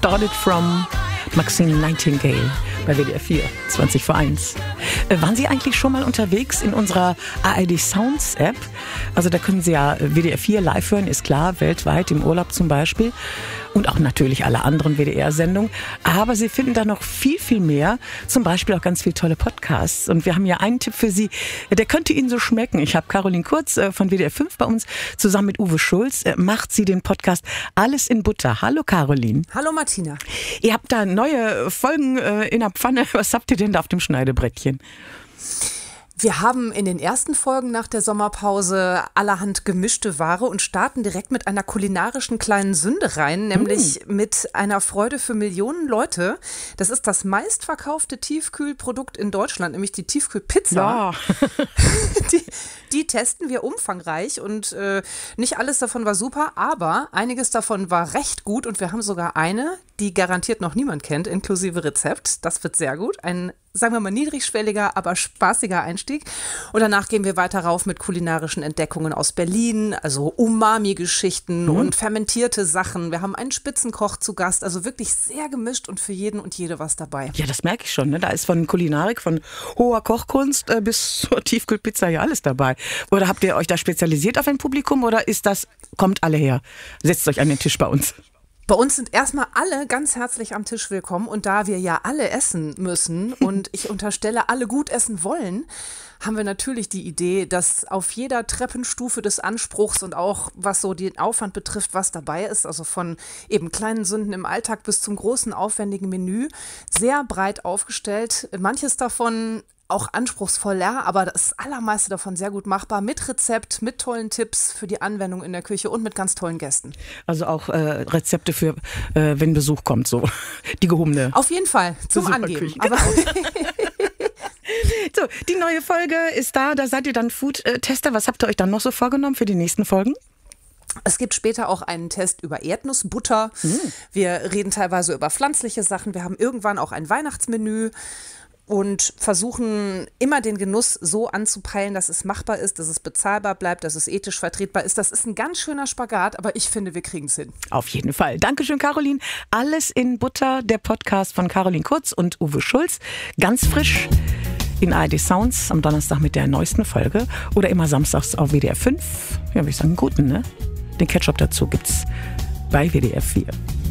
Started From, Maxine Nightingale bei WDR 4, 20 vor 1. Waren Sie eigentlich schon mal unterwegs in unserer ARD Sounds App? Also da können Sie ja WDR 4 live hören, ist klar, weltweit, im Urlaub zum Beispiel. Und auch natürlich alle anderen WDR-Sendungen. Aber Sie finden da noch viel, viel mehr. Zum Beispiel auch ganz viele tolle Podcasts. Und wir haben ja einen Tipp für Sie, der könnte Ihnen so schmecken. Ich habe Caroline Kurz von WDR 5 bei uns, zusammen mit Uwe Schulz, macht sie den Podcast Alles in Butter. Hallo Caroline. Hallo Martina. Ihr habt da neue Folgen in der Pfanne. Was habt ihr denn da auf dem Schneidebrettchen? Wir haben in den ersten Folgen nach der Sommerpause allerhand gemischte Ware und starten direkt mit einer kulinarischen kleinen Sünde rein, nämlich mit einer Freude für Millionen Leute. Das ist das meistverkaufte Tiefkühlprodukt in Deutschland, nämlich die Tiefkühlpizza. Ja. Die testen wir umfangreich und nicht alles davon war super, aber einiges davon war recht gut und wir haben sogar eine, die garantiert noch niemand kennt, inklusive Rezept. Das wird sehr gut. Ein, sagen wir mal, niedrigschwelliger, aber spaßiger Einstieg. Und danach gehen wir weiter rauf mit kulinarischen Entdeckungen aus Berlin, also Umami-Geschichten und fermentierte Sachen. Wir haben einen Spitzenkoch zu Gast, also wirklich sehr gemischt und für jeden und jede was dabei. Ja, das merke ich schon. Ne? Da ist von Kulinarik, von hoher Kochkunst bis zur Tiefkühlpizza ja alles dabei. Oder habt ihr euch da spezialisiert auf ein Publikum oder ist das, kommt alle her, setzt euch an den Tisch bei uns? Bei uns sind erstmal alle ganz herzlich am Tisch willkommen und da wir ja alle essen müssen und ich unterstelle, alle gut essen wollen, haben wir natürlich die Idee, dass auf jeder Treppenstufe des Anspruchs und auch was so den Aufwand betrifft, was dabei ist, also von eben kleinen Sünden im Alltag bis zum großen aufwendigen Menü, sehr breit aufgestellt. Manches davon auch anspruchsvoller, aber das allermeiste davon sehr gut machbar, mit Rezept, mit tollen Tipps für die Anwendung in der Küche und mit ganz tollen Gästen. Also auch Rezepte für, wenn Besuch kommt, so die gehobene. Auf jeden Fall, zum Angeben. Genau. So, die neue Folge ist da seid ihr dann Food-Tester. Was habt ihr euch dann noch so vorgenommen für die nächsten Folgen? Es gibt später auch einen Test über Erdnussbutter. Wir reden teilweise über pflanzliche Sachen. Wir haben irgendwann auch ein Weihnachtsmenü. Und versuchen immer den Genuss so anzupeilen, dass es machbar ist, dass es bezahlbar bleibt, dass es ethisch vertretbar ist. Das ist ein ganz schöner Spagat, aber ich finde, wir kriegen es hin. Auf jeden Fall. Dankeschön, Caroline. Alles in Butter, der Podcast von Caroline Kurz und Uwe Schulz. Ganz frisch in ARD Sounds am Donnerstag mit der neuesten Folge oder immer samstags auf WDR 5. Ja, würde ich sagen, guten, ne? Den Ketchup dazu gibt's bei WDR 4.